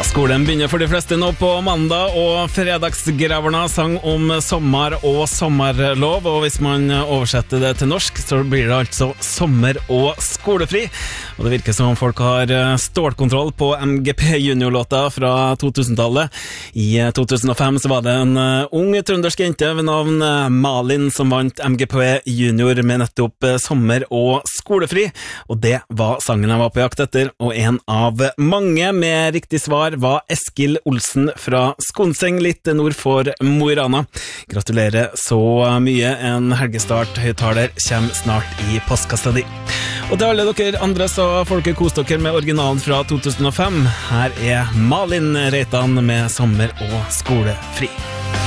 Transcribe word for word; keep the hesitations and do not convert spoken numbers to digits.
Skolen begynner for de fleste nå på mandag, og fredagsgreverne sang om sommer og sommerlov, og hvis man oversetter det til norsk, så blir det altså sommer og skolefri. Og det virker som om folk har stålkontroll på M G P Junior-låta fra to tusen-tallet. I to tusen og fem så var det en ung trøndersk jente ved navn Malin som vant M G P Junior med nettopp sommer og skolefri, og det var sangen jeg var på jakt etter, og en av mange med riktig svar var Eskil Olsen fra Skonseng, litt nord for Mo i Rana. Gratulerer så mye, en helgestart-høyttaler kommer snart i postkassa di. Og til alle dere andre så får dere kose dere med originalen fra to tusen og fem. Her er Malin Reitan med sommer og skolefri.